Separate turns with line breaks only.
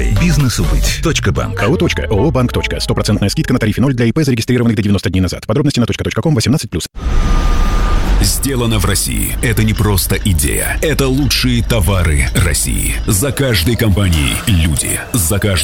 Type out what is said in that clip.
рублей. Бизнесу быть. .банк.
АО. ООО «Банк. 100% скидка на тарифе 0 для ИП, зарегистрированных до 90 дней назад. Подробности на .ком 18+.
Сделано в России. Это не просто идея. Это лучшие товары России. За каждой компанией люди. За каждым